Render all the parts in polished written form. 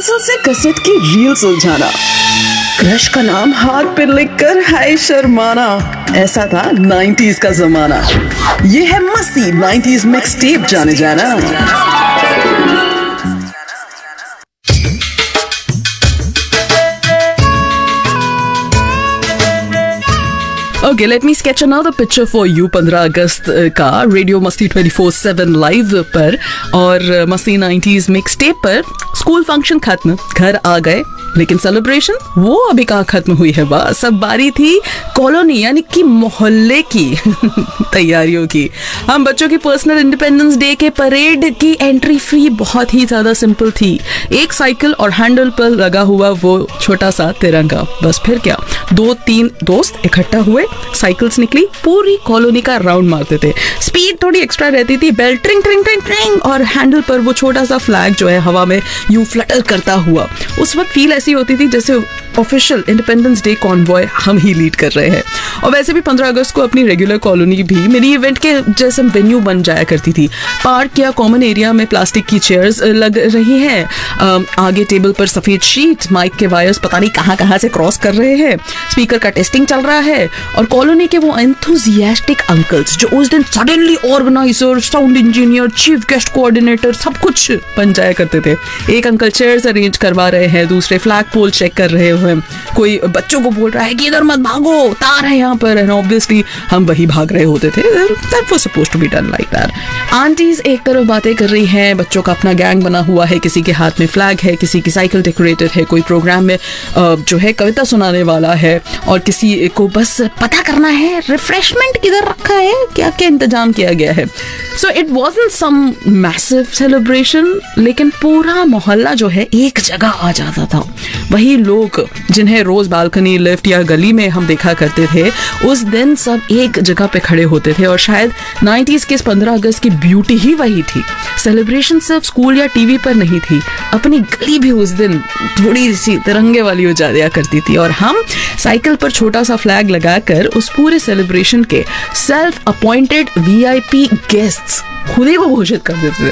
Pencil से cassette की reel सुलझाना, क्रश का नाम हाथ पे लिखकर हाय शर्माना, ऐसा था 90s का जमाना। ये है मस्ती 90s मिक्स टेप जाने जाना। Okay, let me sketch another picture for you 15 अगस्त का रेडियो मस्ती 24/7 लाइव पर और मस्ती 90s मिक्स टेप पर। स्कूल फंक्शन खत्म, घर आ गए, लेकिन सेलिब्रेशन वो अभी कहाँ खत्म हुई है। बस अब बारी थी कॉलोनी यानी कि मोहल्ले की तैयारियों की। हम बच्चों की पर्सनल इंडिपेंडेंस डे के परेड की एंट्री फी बहुत ही ज्यादा सिंपल थी। एक साइकिल और हैंडल पर लगा हुआ वो छोटा सा तिरंगा, बस फिर क्या। 2-3 दोस्त इकट्ठा हुए, साइकिल्स निकली, पूरी कॉलोनी का राउंड मारते थे। स्पीड थोड़ी एक्स्ट्रा रहती थी, बेल ट्रिंग ट्रिंग ट्रिंग ट्रिंग, और हैंडल पर वो छोटा सा फ्लैग जो है हवा में यूं फ्लटर करता हुआ। उस वक्त फील ऐसी होती थी जैसे ऑफिशियल इंडिपेंडेंस डे कॉन्वॉय हम ही लीड कर रहे हैं। और वैसे भी 15 अगस्त को अपनी रेगुलर कॉलोनी भी मिनी इवेंट के जैसे वेन्यू बन जाया करती थी। पार्क या कॉमन एरिया में प्लास्टिक की चेयर्स लग रही हैं, आगे टेबल पर सफेद शीट, माइक के वायर्स पता नहीं कहाँ से क्रॉस कर रहे हैं, स्पीकर का टेस्टिंग चल रहा है, और कॉलोनी के वो एंथुजियास्टिक अंकल्स जो उस दिन suddenly organiser, sound engineer, chief guest coordinator सब कुछ बन जाया करते थे। एक अंकल चेयर्स अरेंज करवा रहे हैं, दूसरे फ्लैग पोल चेक कर रहे हैं, कोई बच्चों को बोल रहा है कि इधर मत भागो, तार है यहाँ पर, एंड ऑब्वियसली हम वही भाग रहे होते थे। That was supposed to be done like that. Aunties एक तरफ बातें कर रही हैं, बच्चों का अपना गैंग बना हुआ है, किसी के हाथ में फ्लैग है, किसी की साइकिल डेकोरेटेड है, कोई प्रोग्राम में जो है कविता सुनाने वाला है, और किसी को बस पता करना है रिफ्रेशमेंट किधर रखा है, क्या क्या इंतजाम किया गया है। So it wasn't some massive celebration, लेकिन पूरा मोहल्ला जो है एक जगह आ जाता था। वही लोग जिन्हें रोज बालकनी, लिफ्ट या गली में हम देखा करते थे, उस दिन सब एक जगह पे खड़े होते थे। और शायद 90s के इस 15 अगस्त की ब्यूटी ही वही थी। सेलिब्रेशन सिर्फ स्कूल या टीवी पर नहीं थी, अपनी गली भी उस दिन थोड़ी सी तिरंगे वाली हो जाया करती थी, और हम साइकिल पर छोटा सा फ्लैग लगाकर उस पूरे सेलिब्रेशन के सेल्फ अपॉइंटेड VIP गेस्ट्स खुद ही को घोषित कर देते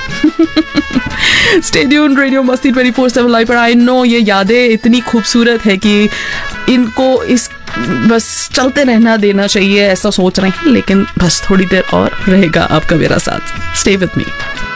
थे। स्टे ट्यून्ड, रेडियो मस्ती 24/7 लाइव पर। आई नो ये यादें इतनी खूबसूरत है कि इनको बस चलते रहना देना चाहिए, ऐसा सोच रहे हैं, लेकिन बस थोड़ी देर और रहेगा आपका मेरा साथ। Stay with me.